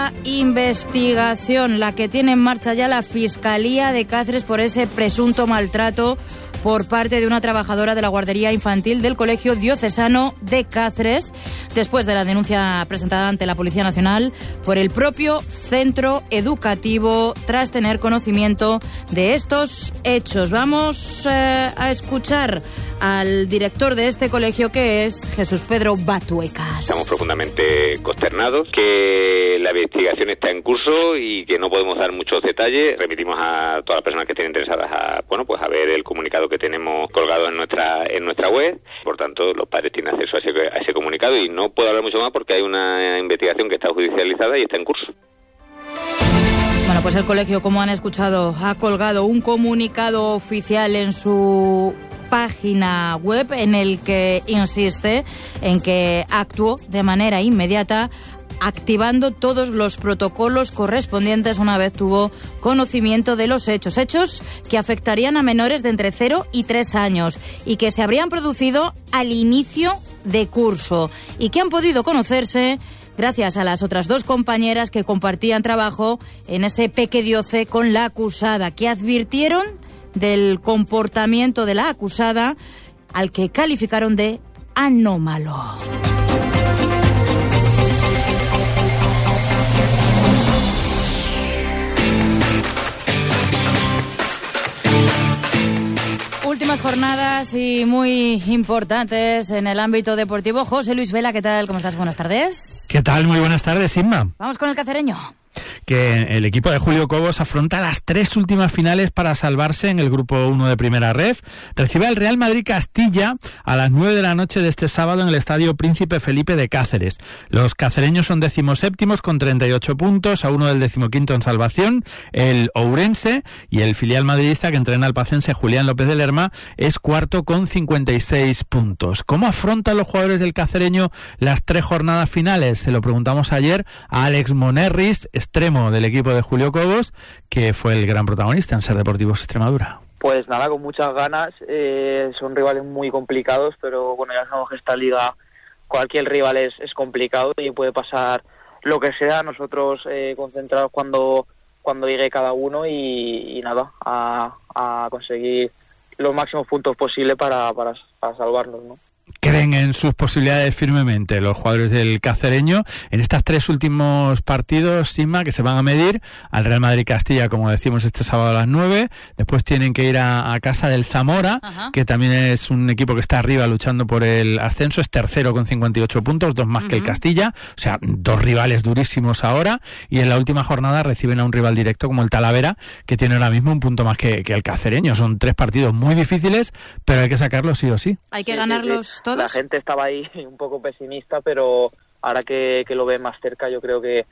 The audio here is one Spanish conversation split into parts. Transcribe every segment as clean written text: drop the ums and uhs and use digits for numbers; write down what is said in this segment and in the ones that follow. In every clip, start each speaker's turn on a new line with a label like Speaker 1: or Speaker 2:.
Speaker 1: Investigación, la que tiene en marcha ya la Fiscalía de Cáceres por ese presunto maltrato por parte de una trabajadora de la guardería infantil del Colegio Diocesano de Cáceres, después de la denuncia presentada ante la Policía Nacional por el propio centro educativo tras tener conocimiento de estos hechos. Vamos a escuchar al director de este colegio, que es Jesús Pedro Batuecas.
Speaker 2: Estamos profundamente consternados, que la investigación está en curso y que no podemos dar muchos detalles. Remitimos a todas las personas que estén interesadas a ver el comunicado que tenemos colgado en nuestra web. Por tanto, los padres tienen acceso a ese comunicado y no puedo hablar mucho más porque hay una investigación que está judicializada y está en curso.
Speaker 1: Bueno, pues el colegio, como han escuchado, ha colgado un comunicado oficial en su página web en el que insiste en que actuó de manera inmediata, activando todos los protocolos correspondientes una vez tuvo conocimiento de los hechos que afectarían a menores de entre 0 y 3 años y que se habrían producido al inicio de curso y que han podido conocerse gracias a las otras 2 compañeras que compartían trabajo en ese pequedioce con la acusada, que advirtieron del comportamiento de la acusada, al que calificaron de anómalo. Últimas jornadas y muy importantes en el ámbito deportivo. José Luis Vela, ¿qué tal? ¿Cómo estás? Buenas tardes.
Speaker 3: ¿Qué tal? Muy buenas tardes, Inma.
Speaker 1: Vamos con el cacereño.
Speaker 3: Que el equipo de Julio Cobos afronta las 3 últimas finales para salvarse en el grupo 1 de Primera Ref. Recibe al Real Madrid Castilla a las 9 de la noche de este sábado en el Estadio Príncipe Felipe de Cáceres. Los cacereños son 17º con 38 puntos, a 1 del 15º en salvación. El Ourense y el filial madridista que entrena al pacense Julián López de Lerma es 4º con 56 puntos. ¿Cómo afrontan los jugadores del cacereño las 3 jornadas finales? Se lo preguntamos ayer a Alex Monerris, extremo del equipo de Julio Cobos, que fue el gran protagonista en Ser Deportivos Extremadura.
Speaker 4: Pues nada, con muchas ganas. Son rivales muy complicados, pero bueno, ya sabemos que esta liga cualquier rival es complicado y puede pasar lo que sea. Nosotros concentrados cuando llegue cada uno y nada, a conseguir los máximos puntos posibles para salvarnos, ¿no?
Speaker 3: Creen en sus posibilidades firmemente los jugadores del cacereño en estos 3 últimos partidos, Sima, que se van a medir al Real Madrid Castilla, como decimos, este sábado a las 9. Después tienen que ir a casa del Zamora, que también es un equipo que está arriba luchando por el ascenso, es tercero con 58 puntos, 2 más que el Castilla, o sea, 2 rivales durísimos ahora, y en la última jornada reciben a un rival directo como el Talavera, que tiene ahora mismo un punto más que el cacereño. Son 3 partidos muy difíciles, pero hay que sacarlos sí o sí.
Speaker 1: Hay que ganarlos todos.
Speaker 4: La gente estaba ahí un poco pesimista, pero ahora que lo ve más cerca, yo creo que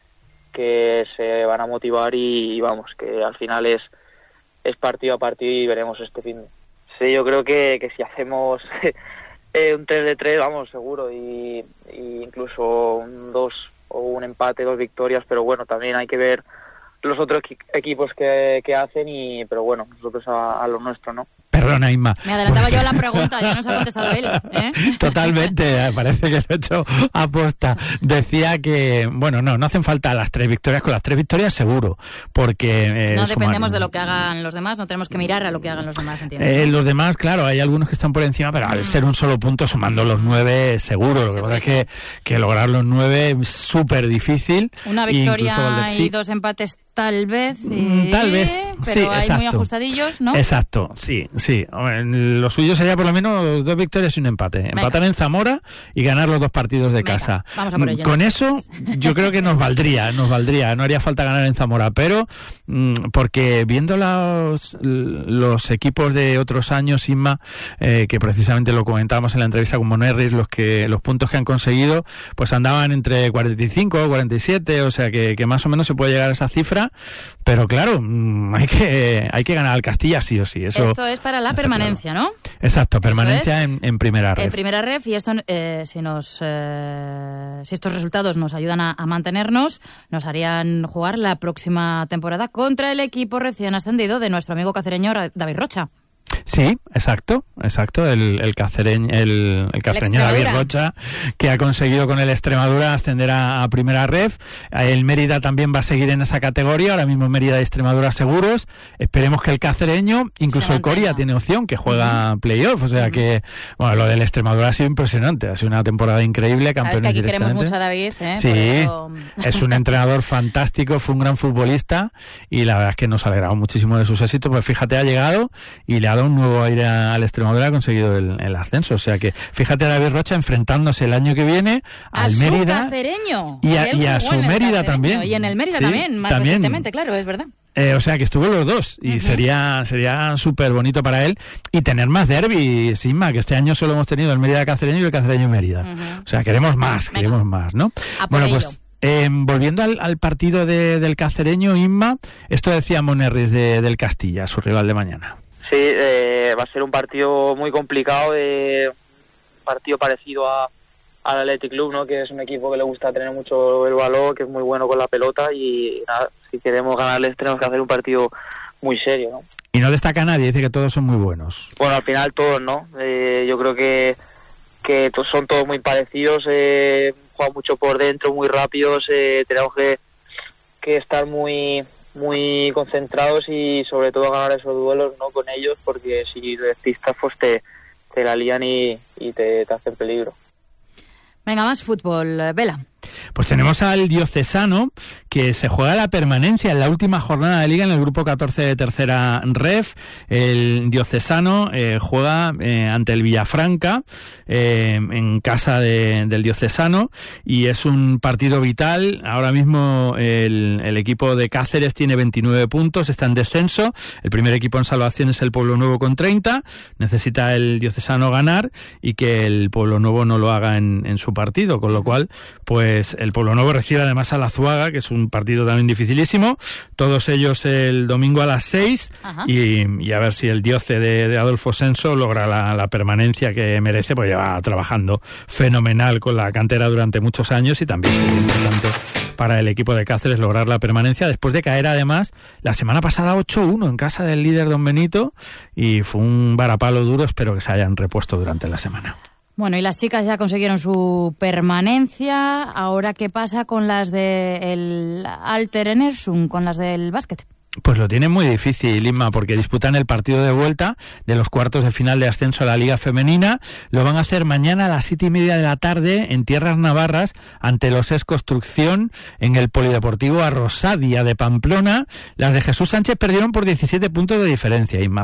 Speaker 4: se van a motivar y vamos, que al final es partido a partido y veremos este fin de. Sí, yo creo que si hacemos un 3 de 3, vamos, seguro, y incluso un 2 o un empate, 2 victorias, pero bueno, también hay que ver los otros equipos que hacen, pero bueno, nosotros a lo nuestro, ¿no?
Speaker 3: Perdona, Inma.
Speaker 1: Me adelantaba yo a la pregunta, ya nos ha contestado él, ¿eh?
Speaker 3: Totalmente, parece que lo he hecho aposta. Decía que, bueno, no hacen falta las 3 victorias, con las 3 victorias seguro, porque...
Speaker 1: no dependemos de lo que hagan los demás, no tenemos que mirar a lo que hagan los demás, ¿entiendes?
Speaker 3: Los demás, claro, hay algunos que están por encima, pero al ser un solo punto, sumando los 9, seguro. Lo que pasa es que lograr los 9 es súper difícil.
Speaker 1: Una victoria y 2 empates tal vez.
Speaker 3: Tal vez,
Speaker 1: pero
Speaker 3: sí,
Speaker 1: hay
Speaker 3: exacto.
Speaker 1: muy ajustadillos, ¿no?
Speaker 3: Exacto, sí. Lo suyo sería por lo menos 2 victorias y un empate. Venga. Empatar en Zamora y ganar los 2 partidos de casa.
Speaker 1: Vamos a por ello.
Speaker 3: Con eso yo creo que nos valdría. No haría falta ganar en Zamora, pero porque viendo los equipos de otros años, Inma, que precisamente lo comentábamos en la entrevista con Monerris, los puntos que han conseguido, pues andaban entre 45 o 47, o sea que más o menos se puede llegar a esa cifra, pero claro, hay que ganar al Castilla sí o sí.
Speaker 1: Esto es para la permanencia,
Speaker 3: claro,
Speaker 1: ¿no?
Speaker 3: Exacto, permanencia en Primera Ref.
Speaker 1: En Primera Ref, y esto, si estos resultados nos ayudan a mantenernos, nos harían jugar la próxima temporada contra el equipo recién ascendido de nuestro amigo cacereño David Rocha.
Speaker 3: Sí, exacto, el cacereño David Rocha, que ha conseguido con el Extremadura ascender a primera ref. El Mérida también va a seguir en esa categoría, ahora mismo Mérida y Extremadura seguros. Esperemos que el cacereño, incluso el Coria tiene opción, que juega playoff, o sea que, bueno, lo del Extremadura ha sido impresionante, ha sido una temporada increíble, campeones.
Speaker 1: Sabes que aquí queremos mucho a David,
Speaker 3: Sí, eso... es un entrenador fantástico, fue un gran futbolista y la verdad es que nos alegramos muchísimo de sus éxitos, pues fíjate, ha llegado y le ha dado un nuevo aire al Extremadura, ha conseguido el ascenso, o sea que fíjate a David Rocha enfrentándose el año que viene al Mérida
Speaker 1: cacereño,
Speaker 3: y a su Mérida también.
Speaker 1: Y en el Mérida también, más recientemente, claro, es verdad.
Speaker 3: O sea que estuvo los dos y sería súper bonito para él y tener más derbis, Inma, que este año solo hemos tenido el Mérida Cacereño y el Cacereño Mérida. O sea, queremos más, ¿no? Bueno, pues volviendo al partido del Cacereño, Inma, esto decía Monerris del Castilla, su rival de mañana.
Speaker 4: Sí, va a ser un partido muy complicado, un partido parecido al Athletic Club, ¿no? Que es un equipo que le gusta tener mucho el balón, que es muy bueno con la pelota y nada, si queremos ganarles tenemos que hacer un partido muy serio, ¿no?
Speaker 3: Y no destaca nadie, dice que todos son muy buenos.
Speaker 4: Bueno, al final todos, ¿no? Yo creo que son todos muy parecidos, juegan mucho por dentro, muy rápidos, tenemos que estar muy concentrados y sobre todo ganar esos duelos, ¿no? Con ellos, porque si despistas pues te la lían y te hacen peligro.
Speaker 1: Venga, más fútbol, Vela.
Speaker 3: Pues tenemos al Diocesano, que se juega la permanencia en la última jornada de Liga en el grupo 14 de tercera ref. El Diocesano juega ante el Villafranca, en casa del Diocesano, y es un partido vital. Ahora mismo el equipo de Cáceres tiene 29 puntos, está en descenso. El primer equipo en salvación es el Pueblo Nuevo con 30. Necesita el Diocesano ganar y que el Pueblo Nuevo no lo haga en su partido, con lo cual, pues el Pueblo Nuevo recibe además a la Azuaga, que es un partido también dificilísimo, todos ellos el domingo a las 6 y a ver si el Dioce de Adolfo Senso logra la permanencia que merece, pues lleva trabajando fenomenal con la cantera durante muchos años y también es importante para el equipo de Cáceres lograr la permanencia después de caer además la semana pasada 8-1 en casa del líder Don Benito y fue un varapalo duro, espero que se hayan repuesto durante la semana.
Speaker 1: Bueno, y las chicas ya consiguieron su permanencia. Ahora, ¿qué pasa con las del Alter Enersum, con las del básquet?
Speaker 3: Pues lo tienen muy difícil, Inma, porque disputan el partido de vuelta de los cuartos de final de ascenso a la Liga Femenina. Lo van a hacer mañana a las 7:30 de la tarde en tierras navarras ante los ES Construcción en el Polideportivo Arrosadia de Pamplona. Las de Jesús Sánchez perdieron por 17 puntos de diferencia, Inma,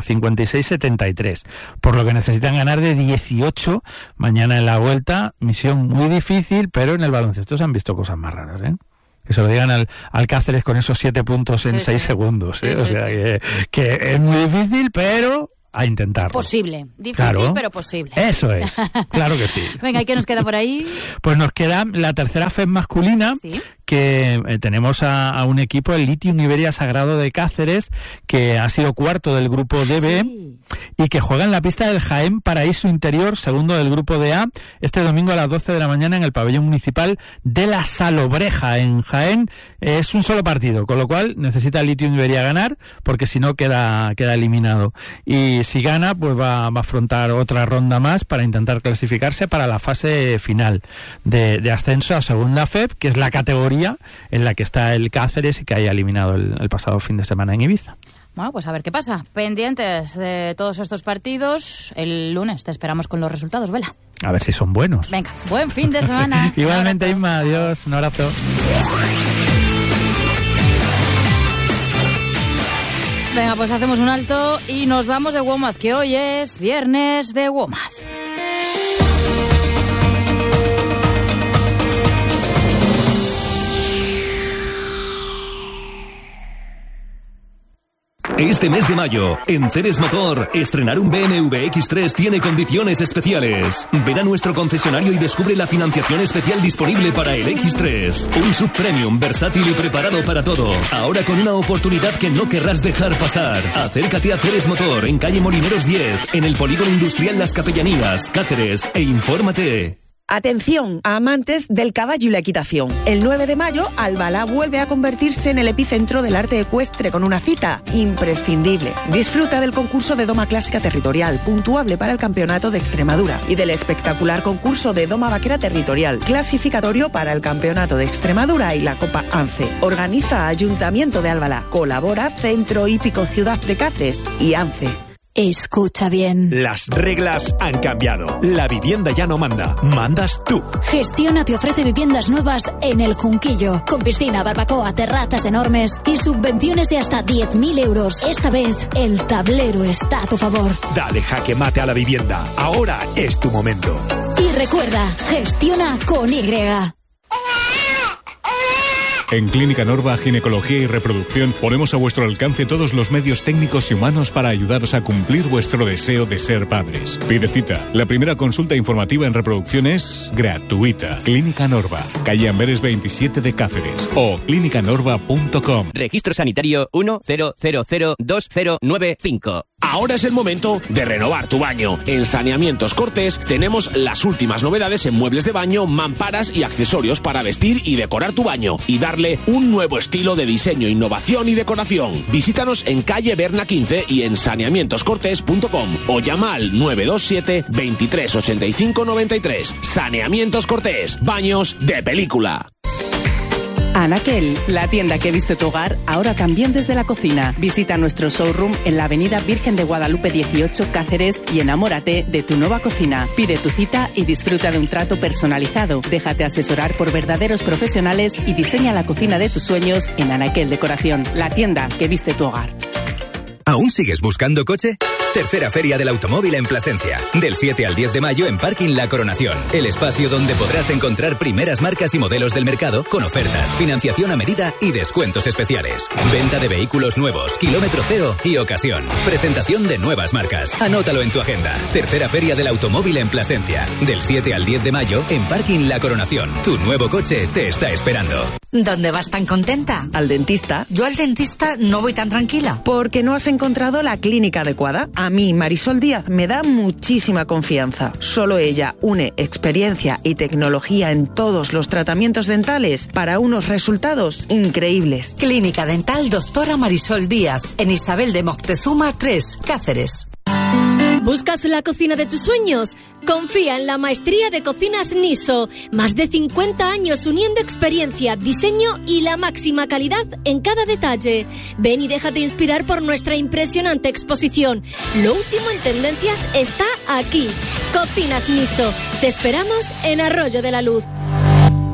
Speaker 3: 56-73, por lo que necesitan ganar de 18 mañana en la vuelta. Misión muy difícil, pero en el baloncesto se han visto cosas más raras, ¿eh? Que se lo digan al Cáceres con esos 7 puntos en 6 segundos, ¿eh? O sea, que es muy difícil, pero a intentarlo.
Speaker 1: Posible. Difícil, claro, pero posible.
Speaker 3: Eso es, claro que sí.
Speaker 1: Venga, ¿y qué nos queda por ahí?
Speaker 3: Pues nos queda la tercera FED masculina, que tenemos a un equipo, el Litium Iberia Sagrado de Cáceres, que ha sido cuarto del grupo DB y que juega en la pista del Jaén Paraíso Interior, segundo del grupo de A, este domingo a las 12 de la mañana en el pabellón municipal de la Salobreja, en Jaén. Es un solo partido, con lo cual necesita el Litium Iberia ganar, porque si no queda eliminado. Y si gana, pues va a afrontar otra ronda más para intentar clasificarse para la fase final de ascenso a segunda FEB, que es la categoría en la que está el Cáceres y que haya eliminado el pasado fin de semana en Ibiza.
Speaker 1: Bueno, pues a ver qué pasa. Pendientes de todos estos partidos. El lunes te esperamos con los resultados, Vela.
Speaker 3: A ver si son buenos.
Speaker 1: Venga, buen fin de semana.
Speaker 3: Igualmente, Inma, adiós, un abrazo.
Speaker 1: Venga, pues hacemos un alto y nos vamos de WOMAD, que hoy es viernes de WOMAD.
Speaker 5: Este mes de mayo, en Ceres Motor, estrenar un BMW X3 tiene condiciones especiales. Ven a nuestro concesionario y descubre la financiación especial disponible para el X3. Un subpremium versátil y preparado para todo. Ahora con una oportunidad que no querrás dejar pasar. Acércate a Ceres Motor, en calle Molineros 10, en el Polígono Industrial Las Capellanías, Cáceres, e infórmate.
Speaker 6: Atención, amantes del caballo y la equitación. El 9 de mayo, Albalá vuelve a convertirse en el epicentro del arte ecuestre con una cita imprescindible. Disfruta del concurso de doma clásica territorial, puntuable para el Campeonato de Extremadura, y del espectacular concurso de doma vaquera territorial, clasificatorio para el Campeonato de Extremadura y la Copa ANCE. Organiza Ayuntamiento de Albalá. Colabora Centro Hípico Ciudad de Cáceres y ANCE.
Speaker 7: Escucha bien.
Speaker 8: Las reglas han cambiado. La vivienda ya no manda. Mandas tú.
Speaker 7: Gestiona te ofrece viviendas nuevas en El Junquillo, con piscina, barbacoa, terrazas enormes y subvenciones de hasta 10.000 euros. Esta vez, el tablero está a tu favor.
Speaker 8: Dale jaque mate a la vivienda. Ahora es tu momento.
Speaker 7: Y recuerda, gestiona con Y.
Speaker 9: En Clínica Norva Ginecología y Reproducción ponemos a vuestro alcance todos los medios técnicos y humanos para ayudaros a cumplir vuestro deseo de ser padres. Pide cita. La primera consulta informativa en reproducción es gratuita. Clínica Norva, calle Amberes 27 de Cáceres o clinicanorva.com.
Speaker 10: Registro sanitario 1000295.
Speaker 11: Ahora es el momento de renovar tu baño. En Saneamientos Cortés tenemos las últimas novedades en muebles de baño, mamparas y accesorios para vestir y decorar tu baño y darle un nuevo estilo de diseño, innovación y decoración. Visítanos en calle Berna 15 y en saneamientoscortés.com o llama al 927 23 85 93. Saneamientos Cortés, baños de película.
Speaker 12: Anaquel, la tienda que viste tu hogar, ahora también desde la cocina. Visita nuestro showroom en la avenida Virgen de Guadalupe 18, Cáceres, y enamórate de tu nueva cocina. Pide tu cita y disfruta de un trato personalizado. Déjate asesorar por verdaderos profesionales y diseña la cocina de tus sueños en Anaquel Decoración, la tienda que viste tu hogar.
Speaker 13: ¿Aún sigues buscando coche? Tercera Feria del Automóvil en Plasencia. Del 7 al 10 de mayo en Parking La Coronación. El espacio donde podrás encontrar primeras marcas y modelos del mercado con ofertas, financiación a medida y descuentos especiales. Venta de vehículos nuevos, kilómetro cero y ocasión. Presentación de nuevas marcas. Anótalo en tu agenda. Tercera Feria del Automóvil en Plasencia. Del 7 al 10 de mayo en Parking La Coronación. Tu nuevo coche te está esperando.
Speaker 14: ¿Dónde vas tan contenta?
Speaker 6: Al dentista.
Speaker 14: Yo al dentista no voy tan tranquila.
Speaker 6: Porque no has encontrado la clínica adecuada. A mí, Marisol Díaz, me da muchísima confianza. Solo ella une experiencia y tecnología en todos los tratamientos dentales para unos resultados increíbles.
Speaker 14: Clínica Dental Doctora Marisol Díaz, en Isabel de Moctezuma 3, Cáceres.
Speaker 15: ¿Buscas la cocina de tus sueños? Confía en la maestría de cocinas Niso. Más de 50 años uniendo experiencia, diseño y la máxima calidad en cada detalle. Ven y déjate inspirar por nuestra impresionante exposición. Lo último en tendencias está aquí. Cocinas Niso. Te esperamos en Arroyo de la Luz.